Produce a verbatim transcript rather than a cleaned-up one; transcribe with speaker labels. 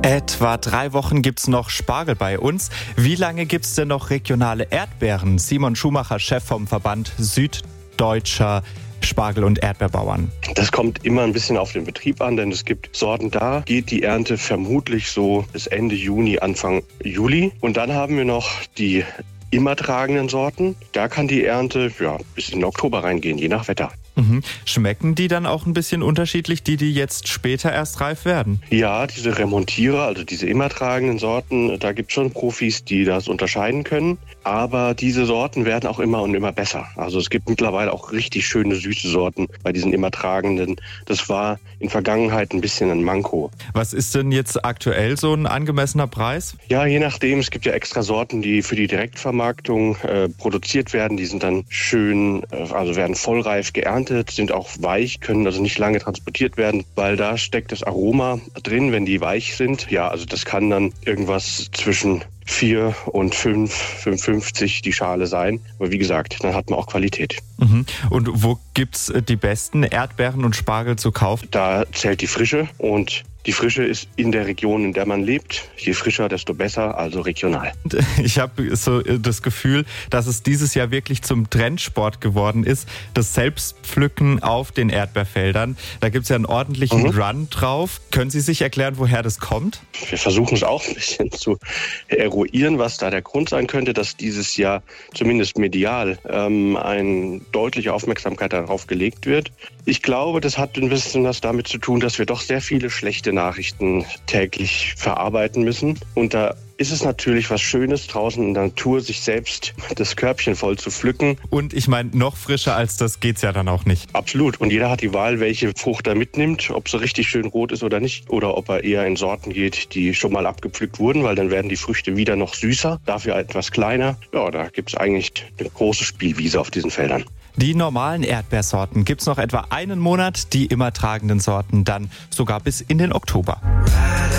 Speaker 1: Etwa drei Wochen gibt's noch Spargel bei uns. Wie lange gibt's denn noch regionale Erdbeeren? Simon Schumacher, Chef vom Verband Süddeutscher Spargel- und Erdbeerbauern.
Speaker 2: Das kommt immer ein bisschen auf den Betrieb an, denn es gibt Sorten, da geht die Ernte vermutlich so bis Ende Juni, Anfang Juli. Und dann haben wir noch die immer tragenden Sorten. Da kann die Ernte ja, bis in den Oktober reingehen, je nach Wetter.
Speaker 1: Mhm. Schmecken die dann auch ein bisschen unterschiedlich, die, die jetzt später erst reif werden?
Speaker 2: Ja, diese Remontierer, also diese immer tragenden Sorten, da gibt es schon Profis, die das unterscheiden können. Aber diese Sorten werden auch immer und immer besser. Also es gibt mittlerweile auch richtig schöne süße Sorten bei diesen immer tragenden. Das war in Vergangenheit ein bisschen ein Manko.
Speaker 1: Was ist denn jetzt aktuell so ein angemessener Preis?
Speaker 2: Ja, je nachdem. Es gibt ja extra Sorten, die für die Direktvermarktung äh, produziert werden. Die sind dann schön, äh, also werden vollreif geerntet, sind auch weich, können also nicht lange transportiert werden, weil da steckt das Aroma drin, wenn die weich sind. Ja, also das kann dann irgendwas zwischen vier und fünf, fünfundfünfzig die Schale sein. Aber wie gesagt, dann hat man auch Qualität.
Speaker 1: Mhm. Und wo gibt's die besten Erdbeeren und Spargel zu kaufen?
Speaker 2: Da zählt die Frische und die Frische ist in der Region, in der man lebt. Je frischer, desto besser, also regional.
Speaker 1: Ich habe so das Gefühl, dass es dieses Jahr wirklich zum Trendsport geworden ist, das Selbstpflücken auf den Erdbeerfeldern. Da gibt es ja einen ordentlichen mhm. Run drauf. Können Sie sich erklären, woher das kommt?
Speaker 2: Wir versuchen es auch ein bisschen zu eruieren, was da der Grund sein könnte, dass dieses Jahr zumindest medial ähm, eine deutliche Aufmerksamkeit darauf gelegt wird. Ich glaube, das hat ein bisschen was damit zu tun, dass wir doch sehr viele schlechte Nachrichten täglich verarbeiten müssen. Und da ist es natürlich was Schönes, draußen in der Natur sich selbst das Körbchen voll zu pflücken.
Speaker 1: Und ich meine, noch frischer als das geht's ja dann auch nicht.
Speaker 2: Absolut. Und jeder hat die Wahl, welche Frucht er mitnimmt, ob sie richtig schön rot ist oder nicht. Oder ob er eher in Sorten geht, die schon mal abgepflückt wurden, weil dann werden die Früchte wieder noch süßer, dafür etwas kleiner. Ja, da gibt's eigentlich eine große Spielwiese auf diesen Feldern.
Speaker 1: Die normalen Erdbeersorten gibt's noch etwa einen Monat, die immer tragenden Sorten dann sogar bis in den Oktober.